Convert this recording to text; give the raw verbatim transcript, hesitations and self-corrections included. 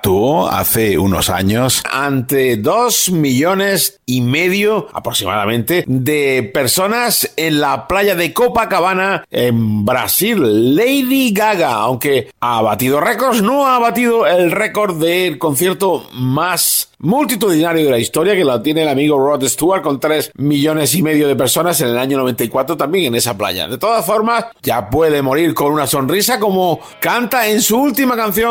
actuó hace unos años ante dos millones y medio aproximadamente de personas en la playa de Copacabana en Brasil. Lady Gaga, aunque ha batido récords, no ha batido el récord del concierto más multitudinario de la historia, que lo tiene el amigo Rod Stewart con tres millones y medio de personas en el año noventa y cuatro también en esa playa. De todas formas, ya puede morir con una sonrisa, como canta en su última canción